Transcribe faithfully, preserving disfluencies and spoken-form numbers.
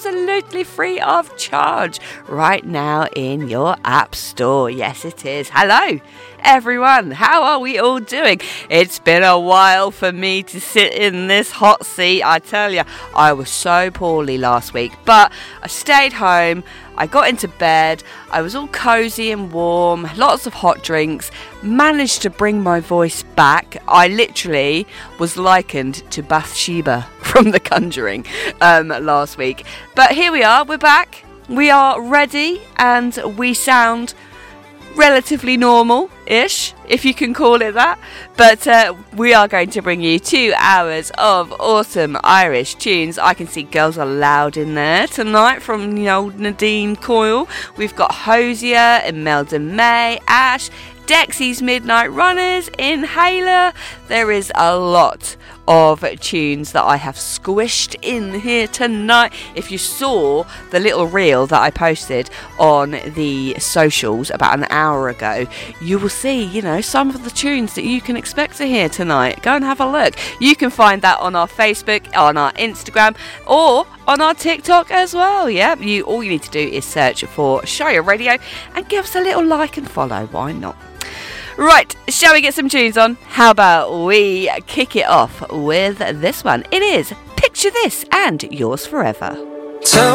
absolutely free of charge right now in your app store. Yes, it is. Hello, everyone. How are we all doing? It's been a while for me to sit in this hot seat. I tell you, I was so poorly last week, but I stayed home. I got into bed, I was all cozy and warm, lots of hot drinks, managed to bring my voice back. I literally was likened to Bathsheba from The Conjuring um, last week. But here we are, we're back, we are ready, and we sound relatively normal-ish, if you can call it that. But uh, we are going to bring you two hours of awesome Irish tunes. I can see Girls Are Loud in there tonight from the old Nadine Coyle. We've got Hosier, Imelda May, Ash, Dexy's Midnight Runners, Inhaler. There is a lot of tunes that I have squished in here tonight. If you saw the little reel that I posted on the socials about an hour ago, you will see, you know, some of the tunes that you can expect to hear tonight. Go and have a look. You can find that on our Facebook, on our Instagram, or on our TikTok as well. Yeah, you all you need to do is search for Shire Radio and give us a little like and follow. Why not? Right, shall we get some tunes on? How about we kick it off with this one? It is Picture This and Yours Forever.